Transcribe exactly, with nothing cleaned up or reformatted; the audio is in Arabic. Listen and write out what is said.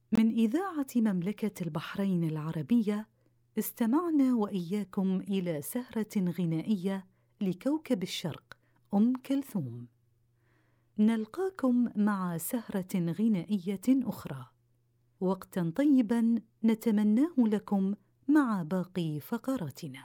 من إذاعة مملكة البحرين العربية، استمعنا وإياكم إلى سهرة غنائية لكوكب الشرق أم كلثوم. نلقاكم مع سهرة غنائية أخرى. وقتاً طيباً نتمناه لكم مع باقي فقراتنا.